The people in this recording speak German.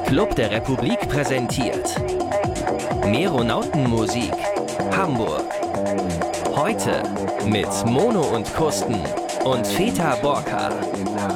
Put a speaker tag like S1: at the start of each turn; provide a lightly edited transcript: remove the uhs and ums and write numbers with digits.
S1: Club der Republik präsentiert Meronautenmusik Hamburg. Heute mit Mono und Kusten und Feta Borka.